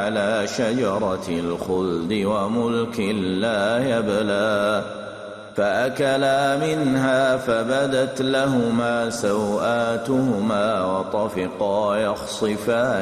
على شجرة الخلد وملك لا يبلى فأكلا منها فبدت لهما سوآتهما وطفقا يخصفان